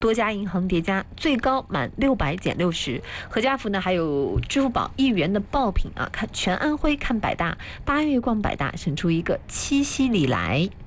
多家银行叠加，最高满600减60。合家福呢，还有支付宝1元的爆品啊，看全安徽看百大，8月逛百大，选出一个7夕礼来。